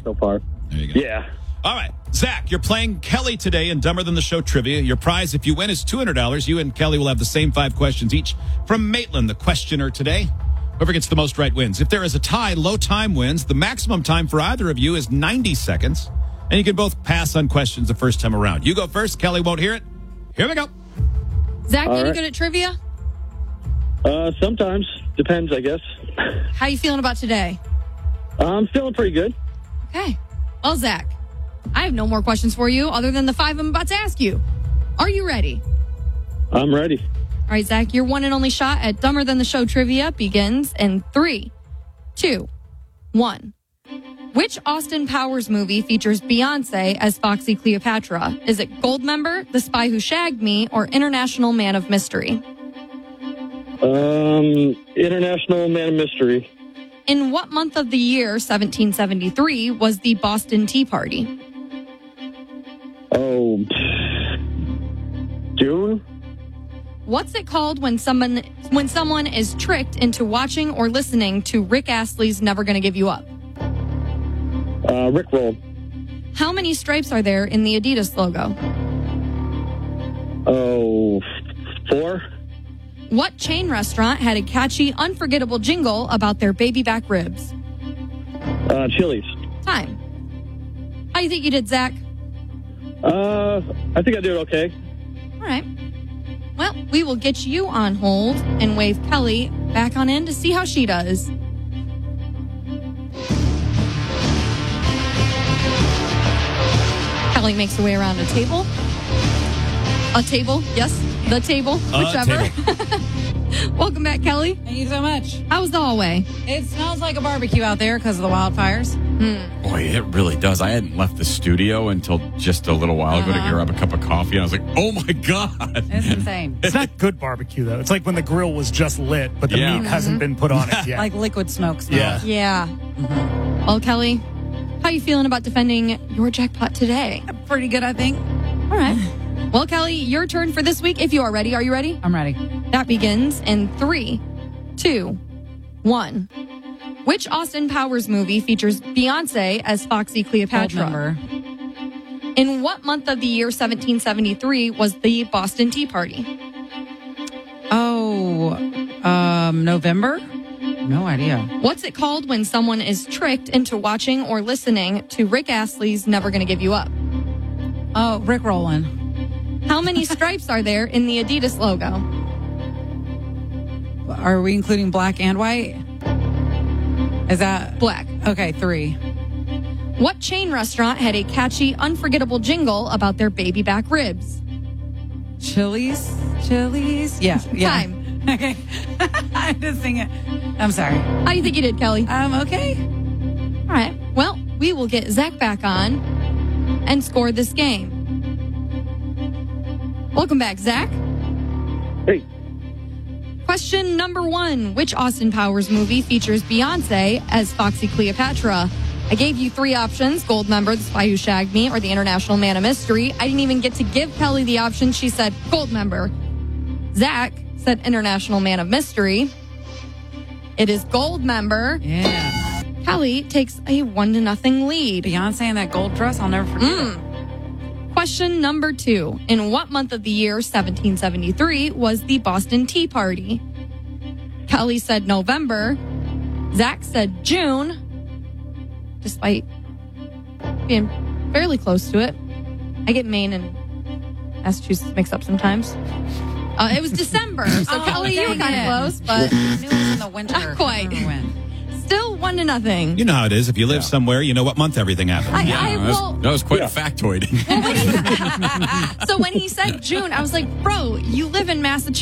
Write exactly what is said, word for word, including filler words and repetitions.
right? So far. There you go. Yeah. All right. Zach, you're playing Kelly today in Dumber Than the Show Trivia. Your prize, if you win, is two hundred dollars. You and Kelly will have the same five questions each from Maitland, the questioner today. Whoever gets the most right wins. If there is a tie, low time wins. The maximum time for either of you is ninety seconds. And you can both pass on questions the first time around. You go first. Kelly won't hear it. Here we go. Zach, All any right. good at trivia? Uh, sometimes. Depends, I guess. How you feeling about today? I'm feeling pretty good. Okay. Well, Zach, I have no more questions for you other than the five I'm about to ask you. Are you ready? I'm ready. All right, Zach, your one and only shot at Dumber Than the Show Trivia begins in three, two, one. Which Austin Powers movie features Beyonce as Foxy Cleopatra? Is it Goldmember, The Spy Who Shagged Me, or International Man of Mystery? Um, International Man of Mystery. In what month of the year, seventeen seventy-three, was the Boston Tea Party? Oh, June? What's it called when someone when someone is tricked into watching or listening to Rick Astley's Never Gonna Give You Up? Uh, Rickroll. How many stripes are there in the Adidas logo? Oh, four? What chain restaurant had a catchy, unforgettable jingle about their baby back ribs? Uh, Chili's. Time. How do you think you did, Zach? Uh, I think I did okay. All right. Well, we will get you on hold and wave Kelly back on in to see how she does. Kelly makes her way around a table. A table, yes, the table, A whichever. table. Welcome back, Kelly. Thank you so much. How was the hallway? It smells like a barbecue out there because of the wildfires. Boy, it really does. I hadn't left the studio until just a little while ago to Uh-huh. grab a cup of coffee, and I was like, oh my God. It's insane. It's not good barbecue, though. It's like when the grill was just lit, but the Yeah. meat hasn't been put on it yet. Like liquid smoke smell. Yeah. Yeah. Well, Kelly, how you feeling about defending your jackpot today? Pretty good, I think. All right. Well, Kelly, your turn for this week. If you are ready, are you ready? I'm ready. That begins in three, two, one. Which Austin Powers movie features Beyonce as Foxy Cleopatra? Goldmember. In what month of the year seventeen seventy-three was the Boston Tea Party? Oh, um, November? No idea. What's it called when someone is tricked into watching or listening to Rick Astley's Never Gonna Give You Up? Oh, Rick Rollin. How many stripes are there in the Adidas logo? Are we including black and white? Is that Black. okay? Three. What chain restaurant had a catchy, unforgettable jingle about their baby back ribs? Chili's. Chili's. Yeah. Yeah. Time. Okay. I'm just singing. I'm sorry. How do you think you did, Kelly? Um. Okay. All right. Well, we will get Zach back on and score this game. Welcome back, Zach. Hey. Question number one. Which Austin Powers movie features Beyonce as Foxy Cleopatra? I gave you three options: Goldmember, The Spy Who Shagged Me, or The International Man of Mystery. I didn't even get to give Kelly the option. She said Goldmember. Zach said International Man of Mystery. It is Goldmember. Yeah. Kelly takes a one to nothing lead. Beyonce in that gold dress. I'll never forget it. Question number two. In what month of the year seventeen seventy-three was the Boston Tea Party? Kelly said November. Zach said June, despite being fairly close to it. I get Maine and Massachusetts mixed up sometimes. Uh, it was December, so Oh, Kelly, you were dang kind of it. close, but I knew it was in the winter. Not quite. I don't remember when. still one to nothing. You know how it is. If you live somewhere, you know what month everything happens. I, Yeah, I that was, will. that was quite Yeah. a factoid. So when he said June, I was like, bro, you live in Massachusetts.